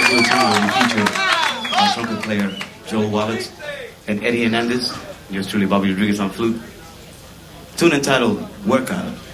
do a tune where we feature our trumpet player Joel Wallace and Eddie Hernandez. Yours truly, Bobby Rodriguez on flute. Tune entitled "Workout."